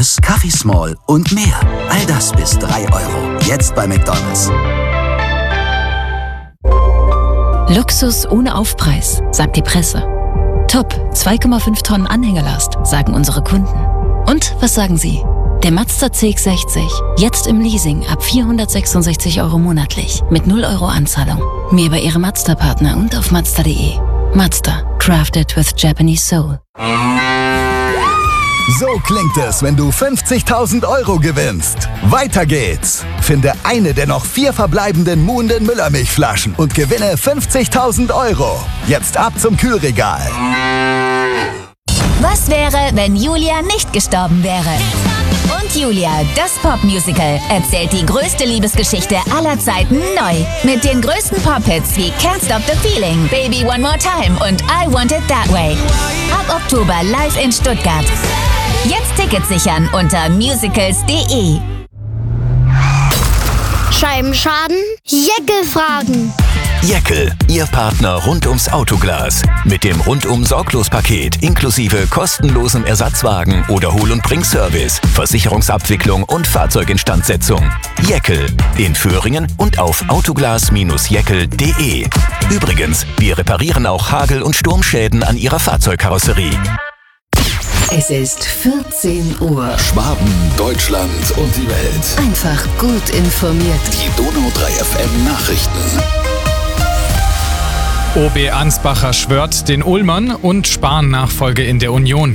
Kaffee Small und mehr. All das bis 3 €. Jetzt bei McDonald's. Luxus ohne Aufpreis, sagt die Presse. Top, 2,5 Tonnen Anhängerlast, sagen unsere Kunden. Und was sagen Sie? Der Mazda CX-60, jetzt im Leasing ab 466 € monatlich, mit 0 € Anzahlung. Mehr bei Ihrem Mazda-Partner und auf Mazda.de. Mazda, crafted with Japanese soul. So klingt es, wenn du 50.000 € gewinnst. Weiter geht's. Finde eine der noch 4 verbleibenden Muhnden Müllermilchflaschen und gewinne 50.000 €. Jetzt ab zum Kühlregal. Was wäre, wenn Julia nicht gestorben wäre? Und Julia, das Popmusical, erzählt die größte Liebesgeschichte aller Zeiten neu. Mit den größten Pop-Hits wie Can't Stop the Feeling, Baby One More Time und I Want It That Way. Ab Oktober live in Stuttgart. Jetzt Tickets sichern unter musicals.de. Scheibenschaden? Jeckel fragen. Jeckel, Ihr Partner rund ums Autoglas. Mit dem Rundum-Sorglos-Paket inklusive kostenlosem Ersatzwagen oder Hol- und Bringservice, Versicherungsabwicklung und Fahrzeuginstandsetzung. Jeckel in Föhringen und auf autoglas-jeckel.de. Übrigens, wir reparieren auch Hagel- und Sturmschäden an Ihrer Fahrzeugkarosserie. Es ist 14 Uhr. Schwaben, Deutschland und die Welt. Einfach gut informiert. Die Donau 3 FM Nachrichten. OB Ansbacher schwört den Ulmern und Spahn-Nachfolge in der Union.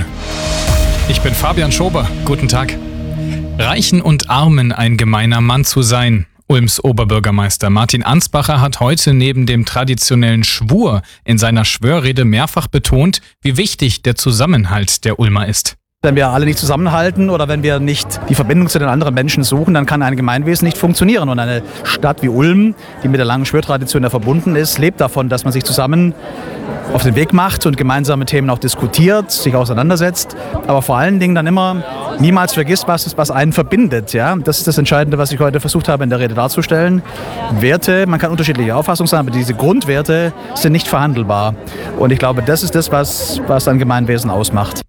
Ich bin Fabian Schober. Guten Tag. Reichen und Armen ein gemeiner Mann zu sein. Ulms Oberbürgermeister Martin Ansbacher hat heute neben dem traditionellen Schwur in seiner Schwörrede mehrfach betont, wie wichtig der Zusammenhalt der Ulmer ist. Wenn wir alle nicht zusammenhalten oder wenn wir nicht die Verbindung zu den anderen Menschen suchen, dann kann ein Gemeinwesen nicht funktionieren. Und eine Stadt wie Ulm, die mit der langen Schwörtradition ja verbunden ist, lebt davon, dass man sich zusammen auf den Weg macht und gemeinsame Themen auch diskutiert, sich auseinandersetzt, aber vor allen Dingen dann immer niemals vergisst, was einen verbindet. Ja? Das ist das Entscheidende, was ich heute versucht habe in der Rede darzustellen. Werte, man kann unterschiedliche Auffassungen sein, aber diese Grundwerte sind nicht verhandelbar. Und ich glaube, das ist das, was ein Gemeinwesen ausmacht.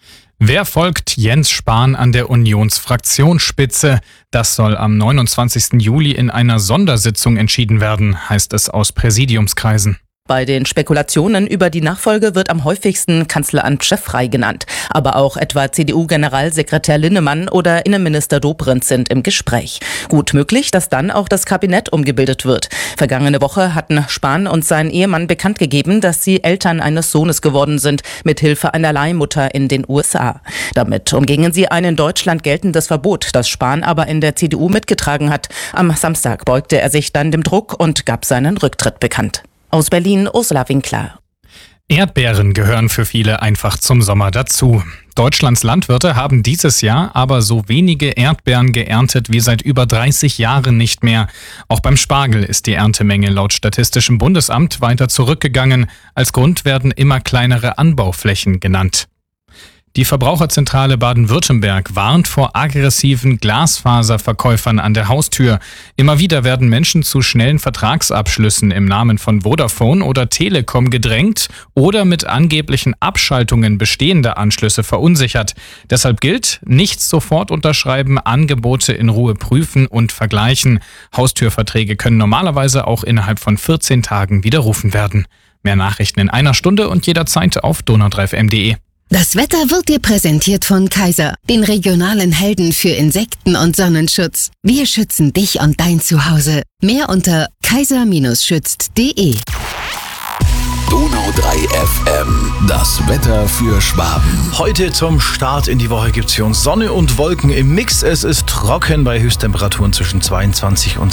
Wer folgt Jens Spahn an der Unionsfraktionsspitze? Das soll am 29. Juli in einer Sondersitzung entschieden werden, heißt es aus Präsidiumskreisen. Bei den Spekulationen über die Nachfolge wird am häufigsten Kanzleramt cheffrei genannt. Aber auch etwa CDU-Generalsekretär Linnemann oder Innenminister Dobrindt sind im Gespräch. Gut möglich, dass dann auch das Kabinett umgebildet wird. Vergangene Woche hatten Spahn und sein Ehemann bekannt gegeben, dass sie Eltern eines Sohnes geworden sind, mit Hilfe einer Leihmutter in den USA. Damit umgingen sie ein in Deutschland geltendes Verbot, das Spahn aber in der CDU mitgetragen hat. Am Samstag beugte er sich dann dem Druck und gab seinen Rücktritt bekannt. Aus Berlin, Ursula Winkler. Erdbeeren gehören für viele einfach zum Sommer dazu. Deutschlands Landwirte haben dieses Jahr aber so wenige Erdbeeren geerntet wie seit über 30 Jahren nicht mehr. Auch beim Spargel ist die Erntemenge laut Statistischem Bundesamt weiter zurückgegangen. Als Grund werden immer kleinere Anbauflächen genannt. Die Verbraucherzentrale Baden-Württemberg warnt vor aggressiven Glasfaserverkäufern an der Haustür. Immer wieder werden Menschen zu schnellen Vertragsabschlüssen im Namen von Vodafone oder Telekom gedrängt oder mit angeblichen Abschaltungen bestehender Anschlüsse verunsichert. Deshalb gilt, nicht sofort unterschreiben, Angebote in Ruhe prüfen und vergleichen. Haustürverträge können normalerweise auch innerhalb von 14 Tagen widerrufen werden. Mehr Nachrichten in einer Stunde und jederzeit auf donau3fm.de. Das Wetter wird dir präsentiert von Kaiser, den regionalen Helden für Insekten- und Sonnenschutz. Wir schützen dich und dein Zuhause. Mehr unter kaiser-schützt.de. Donau 3 FM, das Wetter für Schwaben. Heute zum Start in die Woche gibt es für uns Sonne und Wolken im Mix. Es ist trocken bei Höchsttemperaturen zwischen 22 und